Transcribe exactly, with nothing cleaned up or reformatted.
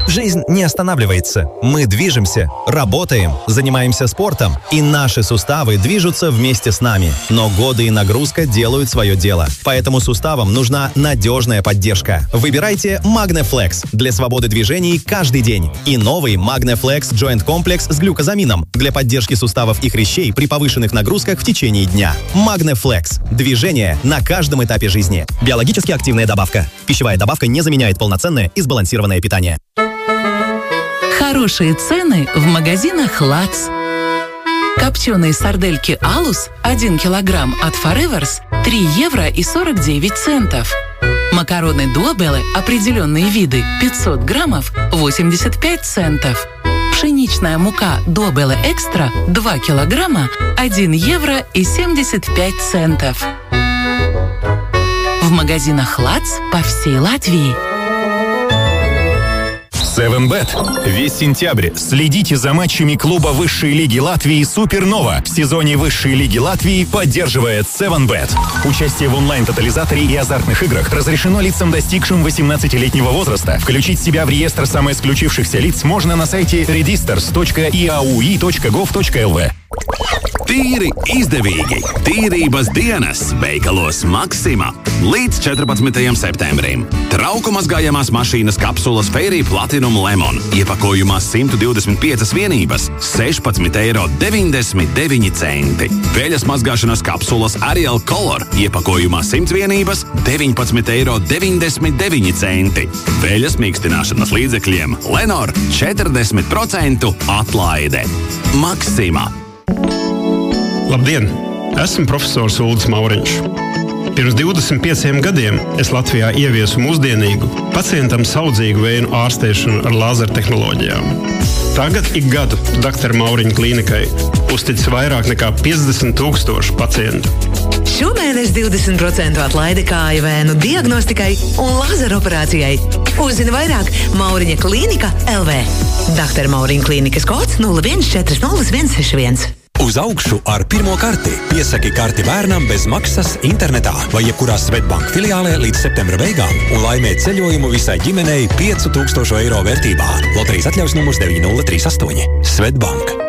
Жизнь не останавливается. Мы движемся, работаем, занимаемся спортом, и наши суставы движутся вместе с нами. Но годы и нагрузка делают свое дело. Поэтому суставам нужна надежная поддержка. Выбирайте Magneflex для свободы движений каждый день. И новый Magneflex Joint Complex с глюкозамином для поддержки суставов и хрящей при повышенных нагрузках в течение дня. Magneflex. Движение на каждом этапе жизни. Биологически активная добавка. Пищевая добавка не заменяет полноценное и сбалансированное питание. Хорошие цены в магазинах «Лац». Копченые сардельки «Алус» один килограмм от Forever's три евро и сорок девять центов. Макароны «Добеле» определенные виды пятьсот граммов восемьдесят пять центов. Пшеничная мука «Добеле Экстра» два килограмма один евро и семьдесят пять центов. В магазинах «Лац» по всей Латвии. севен бет. Весь сентябрь следите за матчами клуба высшей лиги Латвии «Супернова» в сезоне высшей лиги Латвии поддерживает севен бет. Участие в онлайн-тотализаторе и азартных играх разрешено лицам, достигшим восемнадцатилетнего возраста. Включить себя в реестр самоисключившихся лиц можно на сайте redisters точка и a u i точка gov точка l v. Tīri izdevīgi. Tīrības dienas veikalos Maxima līdz četrpadsmitajam septembrim. Trauku mazgājamās mašīnas kapsulas Fairy Platinum Lemon iepakojumā simt divdesmit piecas vienības sešpadsmit eiro deviņdesmit deviņi centi. Veļas mazgāšanas kapsulas Ariel Color iepakojumā simt vienības deviņpadsmit eiro deviņdesmit deviņi centi. Veļas mīkstināšanas līdzekļiem Lenor četrdesmit procentu atlaide. Maxima. Labdien! Esmu profesors Uldis Mauriņš. Pirms divdesmit pieciem gadiem es Latvijā ieviesu mūsdienīgu, pacientam saudzīgu vēju ārstēšanu ar lāzertehnoloģijām. Tagad ik gadu doktora Mauriņa klīnikai uztic vairāk nekā piecdesmit tūkstoši pacientu. Šomēnes divdesmit procentu atlaide kāju vēnu diagnostikai un lazeroperācijai. Uzzini vairāk Mauriņa klīnika L V. doktora Mauriņa klīnikas kods nulle viens četri nulle viens seši viens. Uz augšu ar pirmo karti. Piesaki karti bērnam bez maksas internetā vai jebkurā Svetbank filiālē līdz septembra beigām un laimē ceļojumu visai ģimenei piecu tūkstošu eiro vērtībā. Loterijas atļaus numurs deviņi nulle trīs astoņi. Svetbank.